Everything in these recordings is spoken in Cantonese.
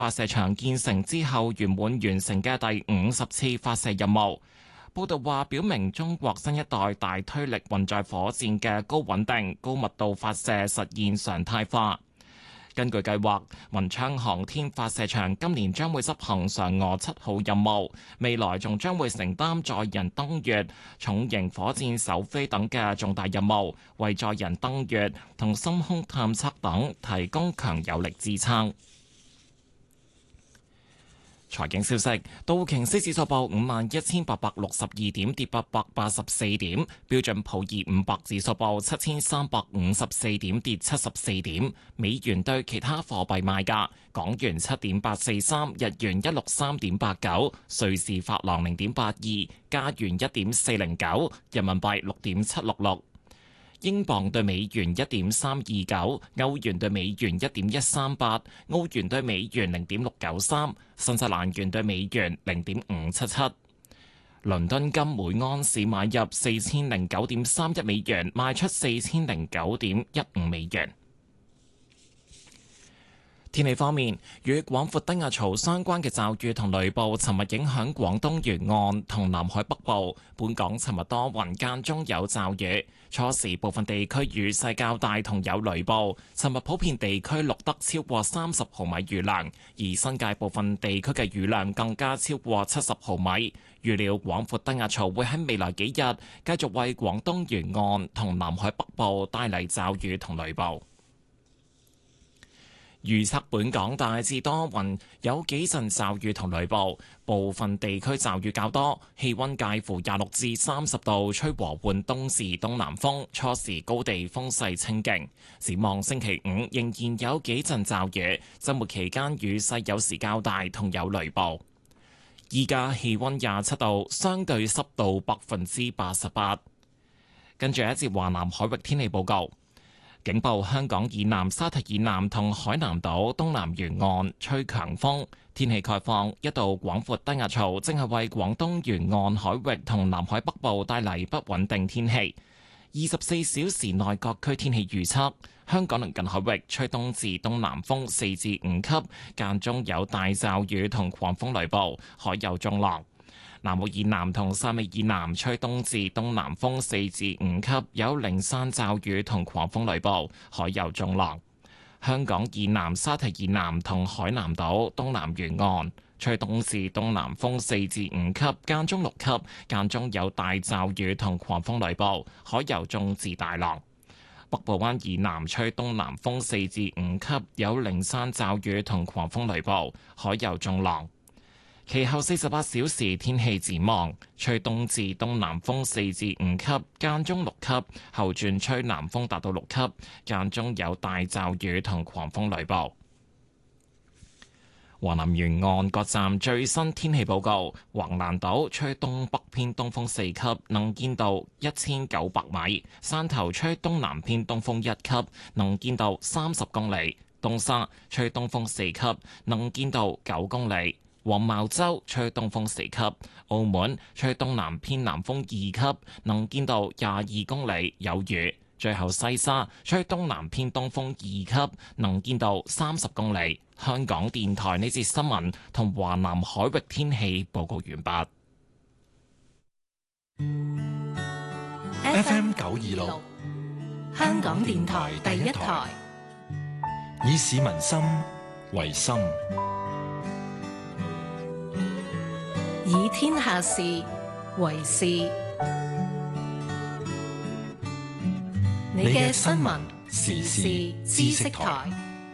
發射場建成之後圓滿完成嘅第50次發射任務。報道話，表明中國新一代大推力運載火箭嘅高穩定、高密度發射實現常態化。根據計劃，文昌航天發射場今年將會執行嫦娥7號任務，未來仲將會承擔載人登月、重型火箭首飛等嘅重大任務，為載人登月同深空探測等提供強有力支撐。財經消息，道瓊斯指數報51,862點，跌884點；標準普爾500指數報7,354點，跌74點。美元對其他貨幣賣價：港元7.843，日元163.89，瑞士法郎0.82，加元1.409，人民幣6.766。英鎊對美元1.329，歐元對美元1.138，澳元對美元0.693，新西蘭元對美元0.577。倫敦金每盎司買入4009.31美元，賣出4009.15美元。天氣方面，與廣闊低壓槽相關嘅驟雨同雷暴，尋日影響廣東沿岸同南海北部。本港尋日多雲間中有驟雨，初時部分地區雨勢較大同有雷暴。尋日普遍地區錄得超過30毫米雨量，而新界部分地區嘅雨量更加超過70毫米。預料廣闊低壓槽會喺未來幾日繼續為廣東沿岸同南海北部帶嚟驟雨同雷暴。預測本港大致多雲，有幾陣驟雨同雷暴，部分地區驟雨較多，氣溫介乎26至30度，吹和緩東至東南風，初時高地風勢清勁。展望星期五仍然有幾陣驟雨，週末期間雨勢有時較大，同有雷暴。依家氣溫27度，相對濕度88%。跟住一節華南海域天氣報告。警報：香港以南、沙堤以南同海南島東南沿岸吹強風。天氣概況：一道廣闊低壓槽正係為廣東沿岸海域同南海北部帶嚟不穩定天氣。24小時內各區天氣預測：香港鄰近海域吹東至東南風4至5級，間中有大驟雨同狂風雷暴，海有中浪。南澳以南同汕尾以南吹東至東南風4至5級，有零散驟雨同狂風雷暴，海有中浪。香港以南、沙堤以南同海南島東南沿岸吹東至東南風4至5級，間中6級，間中有大驟雨同狂風雷暴，海有中至大浪。北部灣以南吹東南風4至5級，有零散驟雨同狂風雷暴，海有中浪。其後48小時天氣展望，吹東至東南風4至5級，間中6級，後轉吹南風達到6級，間中有大驟雨同狂風雷暴。華南沿岸各站最新天氣報告：橫瀾島吹東北偏東風4級，能見度1900米；汕頭吹東南偏東風1級，能見度30公里；東沙吹東風4級，能見度9公里。黃茅洲吹東風4級，澳門吹東南偏南風2級，能見度22公里，有雨。最後西沙吹東南偏東風2級，能見度30公里。香港電台呢節新聞同華南海域天氣報告完畢。FM 926，香港電台第一台，以市民心為心。 以天下事為事。你嘅新聞時事知識台。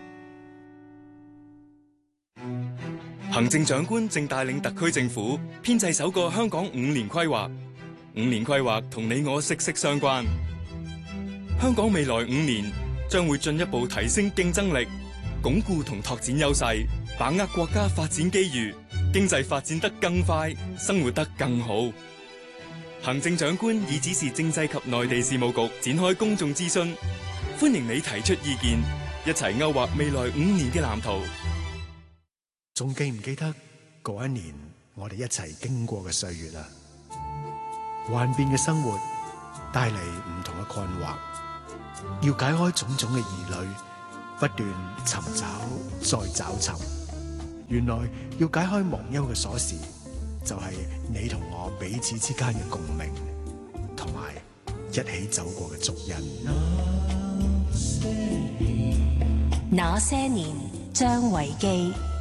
行政長官正帶領特區政府編製首個香港5年規劃。5年規劃同你我息息相關。香港未來5年將會進一步提升競爭力，鞏固同拓展優勢，把握國家發展機遇。經濟發展得更快，生活得更好。行政長官已指示政制及內地事務局展開公眾諮詢，歡迎你提出意見，一齊勾畫未來5年嘅藍圖。 仲記唔記得嗰一年我哋一齊經過嘅歲月啊？幻變嘅生活帶嚟唔同嘅困惑，要解開種種嘅疑慮，不斷尋找再找尋。 原來要解開忘憂嘅鎖匙，就係你同我彼此之間嘅共鳴，同埋一起走過嘅足印。 那些年，張維基。